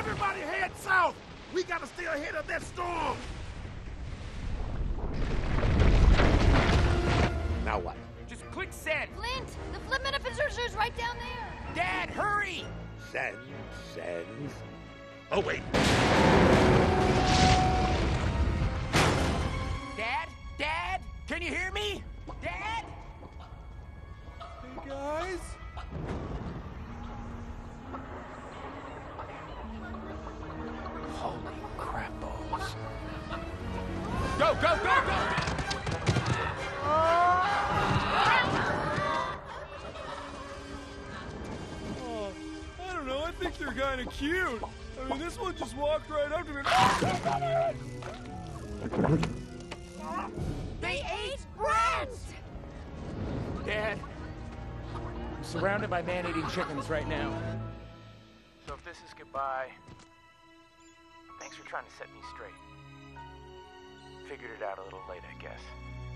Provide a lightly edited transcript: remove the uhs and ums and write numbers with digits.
Everybody head south! We gotta stay ahead of that storm! Now what? Just click send. Flint, the flip is right down there. Dad, hurry! Send. Oh, wait. Dad, can you hear me? Dad? Hey, guys? Holy crap balls. Go! Oh, I don't know. I think they're kind of cute. I mean, this one just walked right up to me. They ate Brent! Dad, I'm surrounded by man-eating chickens right now. So if this is goodbye, thanks for trying to set me straight. Figured it out a little late, I guess.